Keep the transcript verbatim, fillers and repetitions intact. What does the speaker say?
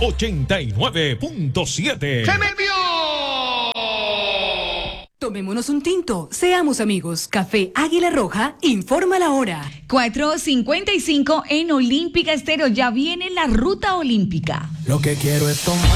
ochenta y nueve punto siete. ¡Se me envió! Tomémonos un tinto, seamos amigos. Café Águila Roja informa la hora. cuatro cincuenta y cinco en Olímpica Estéreo. Ya viene la ruta olímpica. Lo que quiero es tomar.